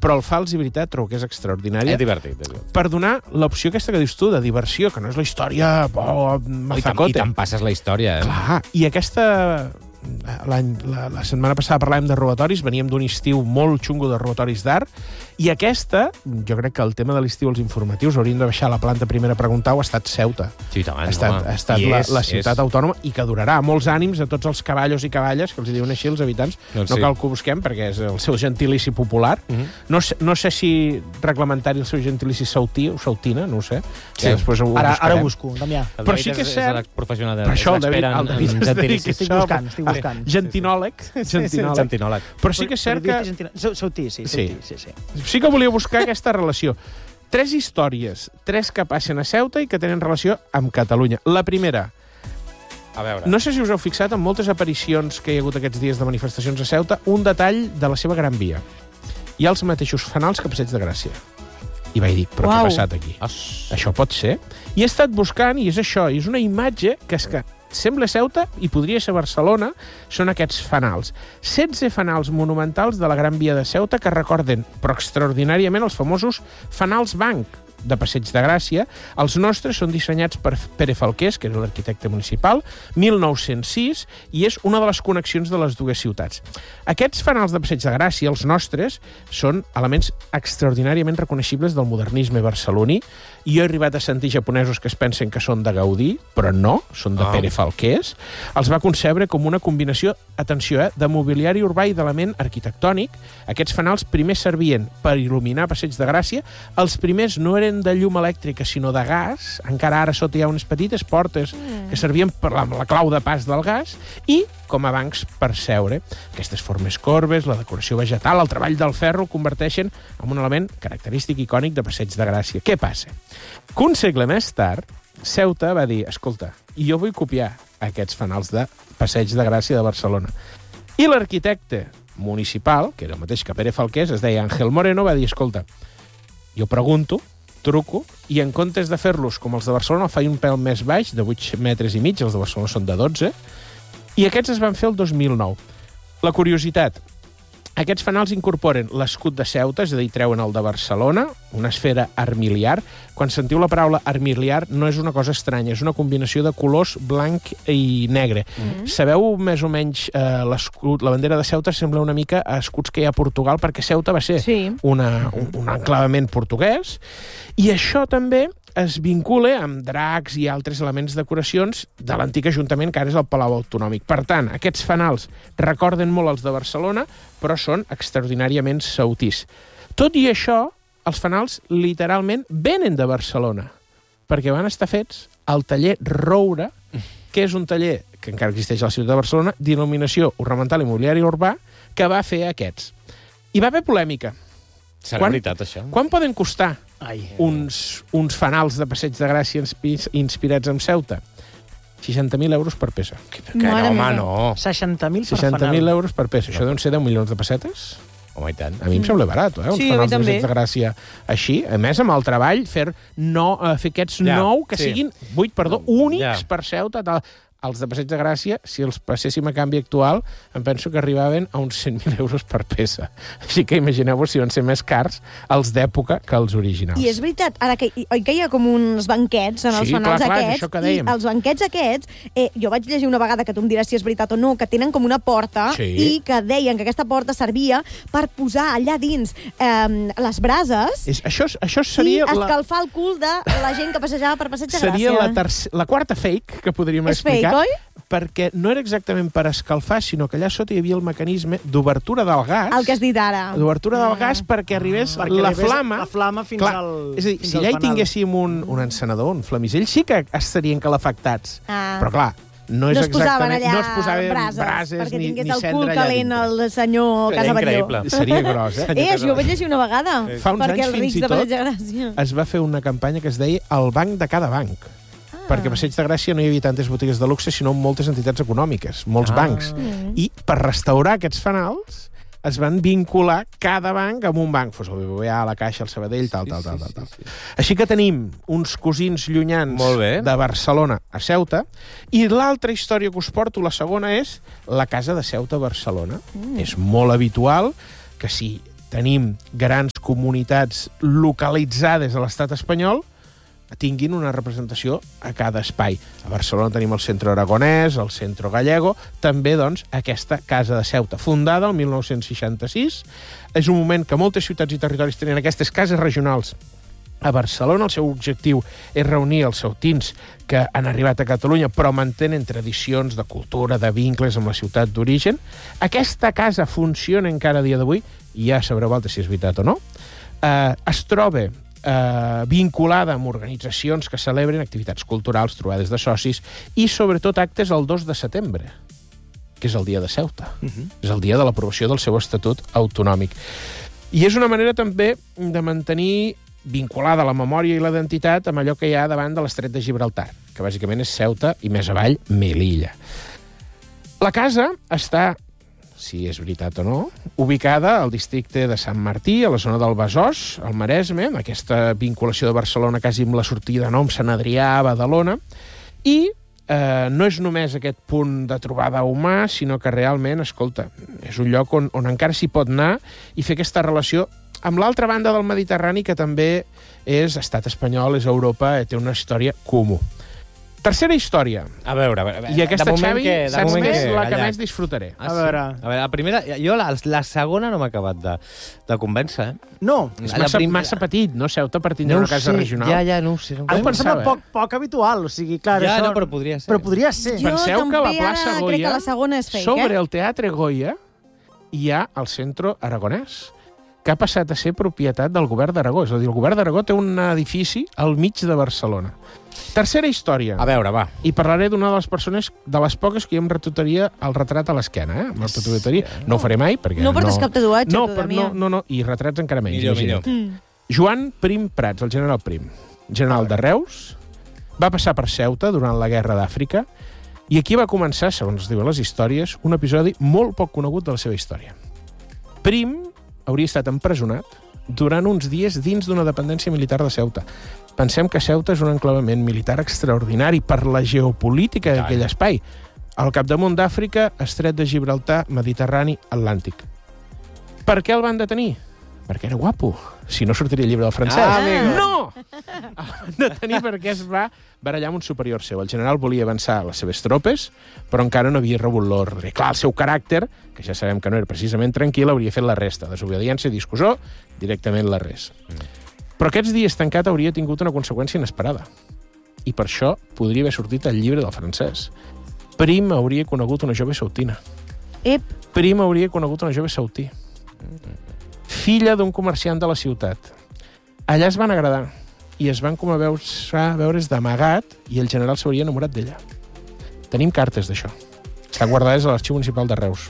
però el fals i veritat trobo que és extraordinària. És divertit. Per donar l'opció aquesta que dius tu, de diversió, que no és la història mazacote. I te'n passes la història. Clar, i aquesta... La setmana passada parlàvem de robatoris, veníem d'un estiu molt xungo de robatoris d'art, i aquesta, jo crec que el tema de l'estiu als informatius, hauríem de baixar a la planta primera a preguntar-ho, ha estat Ceuta. Sí, tant, ha estat la ciutat autònoma, i que durarà molts ànims a tots els cavallos i cavalles, que els diuen així els habitants. No cal que ho busquem, perquè és el seu gentilici popular. No sé si reglamentari el seu gentilici sautí o sautina, no ho sé. Ara ho busco, Damià. Però sí que és cert... Professional de l'expert en gentilici. Estic buscant. Gentinòleg. Però sí que és cert que... Sautí, sí. Sí que volia buscar aquesta relació. 3 històries, 3 que passen a Ceuta i que tenen relació amb Catalunya. La primera, a veure. No sé si us heu fixat en moltes aparicions que hi ha hagut aquests dies de manifestacions a Ceuta, un detall de la seva Gran Via. Hi ha els mateixos fanals que Passeig de Gràcia. I vaig dir, però què ha passat aquí? Això pot ser? I he estat buscant, i és això, i és una imatge que és que sembla Ceuta i podria ser Barcelona, són aquests fanals. 16 fanals monumentals de la Gran Via de Ceuta que recorden, però extraordinàriament, els famosos fanals Banc de Passeig de Gràcia. Els nostres són dissenyats per Pere Falqués, que era l'arquitecte municipal, 1906, i és una de les connexions de les dues ciutats. Aquests fanals de Passeig de Gràcia, els nostres, són elements extraordinàriament reconeixibles del modernisme barceloní. I jo he arribat a sentir japonesos que es pensen que són de Gaudí, però no, són de Pere Falqués. Els va concebre com una combinació, atenció, de mobiliari urbà i d'element arquitectònic. Aquests fanals primer servien per il·luminar Passeig de Gràcia. Els primers no eren de llum elèctrica, sinó de gas. Encara ara sota hi ha unes petites portes que servien per la clau de pas del gas i com a bancs per seure. Aquestes formes corbes, la decoració vegetal, el treball del ferro converteixen en un element característic icònic de Passeig de Gràcia. Què passa? Que un segle més tard, Ceuta va dir, escolta, jo vull copiar aquests fanals de Passeig de Gràcia de Barcelona. I l'arquitecte municipal, que era el mateix que Pere Falqués, es deia Ángel Moreno, va dir, escolta, jo pregunto, truco, i en comptes de fer-los com els de Barcelona, el faig un pèl més baix, de 8 metres i mig, els de Barcelona són de 12, i aquests es van fer el 2009. La curiositat, aquests fanals incorporen l'escut de Ceuta, és a dir, treuen el de Barcelona, una esfera armiliar. Quan sentiu la paraula armiliar no és una cosa estranya, és una combinació de colors blanc i negre. Sabeu més o menys l'escut, la bandera de Ceuta sembla una mica a escuts que hi ha a Portugal, perquè Ceuta va ser un enclavament portuguès, i això també es vincula amb dracs i altres elements de decoracions de l'antic Ajuntament, que ara és el Palau Autonòmic. Per tant, aquests fanals recorden molt els de Barcelona, però són extraordinàriament sautís. Tot i això, els fanals literalment venen de Barcelona, perquè van estar fets al taller Roure, que és un taller que encara existeix a la ciutat de Barcelona, d'il·luminació ornamental i mobiliari urbà, que va fer aquests. I va haver polèmica. Serà veritat, això? Quan poden costar uns fanals de Passeig de Gràcia inspirats en Ceuta? 60.000 euros per peça. Home, no. 60.000 per fanal. 60.000 euros per peça. Això deuen ser 10 milions de pessetes? Home, i tant. A mi em sembla barat, uns fanals de Passeig de Gràcia així. A més, amb el treball, fer aquests 9 que siguin 8, únics per Ceuta, tal. Els de Passeig de Gràcia, si els passéssim a canvi actual, em penso que arribaven a uns 100.000 euros per peça. Així que imagineu-vos si van ser més cars els d'època que els originals. I és veritat, ara que hi ha com uns banquets en els fanals aquests, i els banquets aquests, jo vaig llegir una vegada, que tu em diràs si és veritat o no, que tenen com una porta i que deien que aquesta porta servia per posar allà dins les brases això seria i escalfar el cul de la gent que passejava per Passeig de Gràcia. Seria la quarta fake que podríem explicar. Perquè no era exactament per escalfar, sinó que allà sota hi havia el mecanisme d'obertura del gas. El que has dit ara. D'obertura del gas perquè arribés la flama fins al... És a dir, si allà hi tinguéssim un encenedor, un flamisell, sí que estarien calefactats. Però clar, no és exactament... No es posaven brases perquè ni tingués el cendra cul calent el senyor Casabatlló. Seria gros, Jo ho vaig llegir una vegada. Fa uns anys, fins i tot, es va fer una campanya que es deia El banc de cada banc. Perquè a Passeig de Gràcia no hi havia tantes botigues de luxe, sinó moltes entitats econòmiques, molts bancs. I per restaurar aquests fanals es van vincular cada banc amb un banc. Fos el BBVA, la Caixa, el Sabadell, tal. Així que tenim uns cosins llunyans de Barcelona a Ceuta, i l'altra història que us porto, la segona, és la Casa de Ceuta a Barcelona. És molt habitual que si tenim grans comunitats localitzades a l'estat espanyol tinguin una representació a cada espai. A Barcelona tenim el Centre Aragonès, el Centre Gallego, també, doncs, aquesta Casa de Ceuta, fundada el 1966. És un moment que moltes ciutats i territoris tenen aquestes cases regionals. A Barcelona el seu objectiu és reunir els ceutins que han arribat a Catalunya però mantenen tradicions de cultura, de vincles amb la ciutat d'origen. Aquesta casa funciona encara a dia d'avui, i ja sabreu altres si és veritat o no. Es troba vinculada amb organitzacions que celebren activitats culturals, trobades de socis i, sobretot, actes el 2 de setembre, que és el dia de Ceuta. És el dia de l'aprovació del seu estatut autonòmic. I és una manera també de mantenir vinculada la memòria i la identitat amb allò que hi ha davant de l'Estret de Gibraltar, que bàsicament és Ceuta i més avall Melilla. La casa està, si és veritat o no, ubicada al districte de Sant Martí, a la zona del Besòs, al Maresme, amb aquesta vinculació de Barcelona quasi amb la sortida de nom Sant Adrià, Badalona, i no és només aquest punt de trobada humà, sinó que realment, escolta, és un lloc on encara s'hi pot anar i fer aquesta relació amb l'altra banda del Mediterrani, que també és estat espanyol, és Europa, té una història comú. Tercera història. A veure. I aquesta, Xavi, saps més la que més disfrutaré. A veure, la primera... Jo la segona no m'ha acabat de convèncer, No. És massa petit, no? Ceuta per tindre una casa regional. Ja, no ho sé. A mi em sembla poc habitual, o sigui, clar... Ja, això... no, però podria ser. Però podria ser. Jo Penseu que a la també plaça ara Goya, crec que la segona és fake, sobre el Teatre Goya, hi ha el Centre Aragonès, que ha passat a ser propietat del govern d'Aragó. És a dir, el govern d'Aragó té un edifici al mig de Barcelona. Tercera història. A veure, va. I parlaré d'una de les persones, de les poques que jo em retatuaria el retrat a l'esquena, Me'l tatuaria. No ho faré mai, perquè no portes cap tatuatge, tu, Damià. No, i retrats encara menys. Millor. Joan Prim Prats, el general Prim, general de Reus, va passar per Ceuta durant la Guerra d'Àfrica i aquí va començar, segons diuen les històries, un episodi molt poc conegut de la seva història. Prim hauria estat empresonat durant uns dies dins d'una dependència militar de Ceuta. Pensem que Ceuta és un enclavament militar extraordinari per la geopolítica d'aquell espai. Al capdamunt d'Àfrica, Estret de Gibraltar, Mediterrani, Atlàntic. Per què el van detenir? Perquè era guapo. Si no, sortiria el llibre del francès. No! El van detenir perquè es va barallar amb un superior seu. El general volia avançar les seves tropes, però encara no havia rebut l'ordre. Clar, el seu caràcter, que ja sabem que no era precisament tranquil, hauria fet la resta. Desobediència, discussió, directament l'arrest. Però aquests dies tancat hauria tingut una conseqüència inesperada. I per això podria haver sortit el llibre del francès. Prim hauria conegut una jove sautina. Prim hauria conegut una jove sautí. Filla d'un comerciant de la ciutat. Allà es van agradar i es van com a veure's d'amagat i el general s'hauria enamorat d'ella. Tenim cartes d'això. Estan guardades a l'Arxiu Municipal de Reus.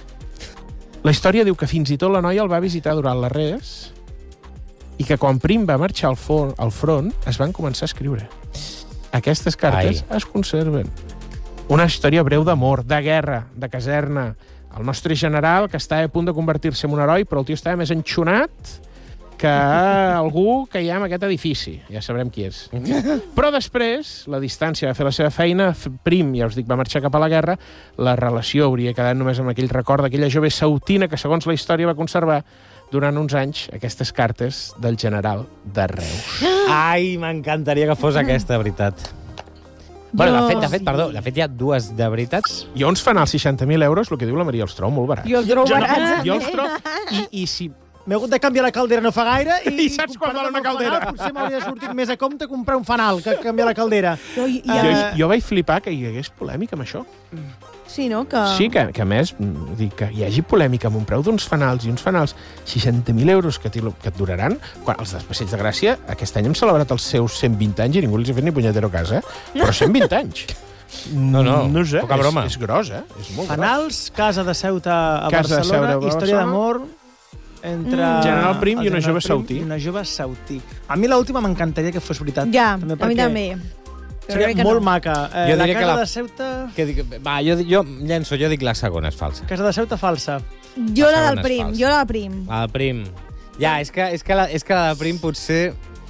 La història diu que fins i tot la noia el va visitar durant l'arrest i que quan Prim va marxar al front es van començar a escriure. Aquestes cartes es conserven. Una història breu d'amor, de guerra, de caserna. El nostre general, que estava a punt de convertir-se en un heroi, però el tio estava més enxonat que algú que hi ha en aquest edifici. Ja sabrem qui és. Però després, la distància va fer la seva feina, Prim, ja us dic, va marxar cap a la guerra, la relació hauria quedat només amb aquell record d'aquella jove sautina que, segons la història, va conservar durant uns anys aquestes cartes del general de Reus. Ai, m'encantaria que fos aquesta, veritat. Bueno, de fet, hi ha dues de veritats. Jo uns fanals 60.000 euros, el que diu la Maria, els trobo molt barats. Jo els trobo barats. Jo els trobo... I si... M'he hagut de canviar la caldera no fa gaire I saps quan val una caldera? Potser m'hauria sortit més a compte comprar un fanal que canviar la caldera. Jo vaig flipar que hi hagués polèmica amb això. Sí, no? Sí, que a més, dic que hi hagi polèmica amb un preu d'uns fanals i uns fanals 60.000 euros que et duraran. Quan els de Passeig de Gràcia aquest any hem celebrat els seus 120 anys i ningú els ha fet ni punyetero a casa, però 120 anys. No sé, poca broma. És gros, És molt fanals, gros. Casa de Ceuta a Barcelona, història d'amor entre... General Prim i una jove sautí. Una jove sautí. A mi l'última m'encantaria que fos veritat. Ja, a mi també. Seria molt maca. La Casa de Ceuta... Jo llenço, jo dic la segona és falsa. Casa de Ceuta falsa. Jo la del Prim, La del Prim. Ja, és que la del Prim potser...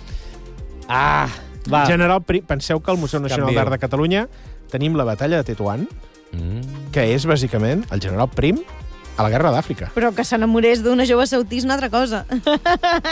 Va. General Prim, penseu que al Museu Nacional d'Art de Catalunya tenim la batalla de Tetuan, que és bàsicament el general Prim a la Guerra d'Àfrica. Però que s'enamorés d'una jove sautí és una altra cosa.